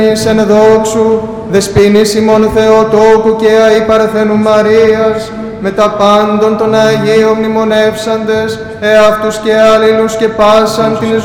εν δόξου, δεσποίνης ημών Θεοτόκου και αη Παρθένου Μαρίας, με τα πάντων των Αγίων μνημονεύσαντες, εαυτούς και αλλήλους και πάσαν την